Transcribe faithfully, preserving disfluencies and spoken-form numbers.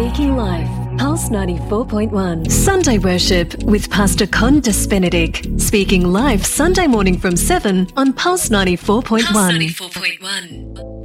Speaking Life, Pulse ninety-four point one. Sunday Worship with Pastor Condis Benedict. Speaking Live Sunday morning from seven on Pulse ninety-four point one. Pulse ninety-four point one.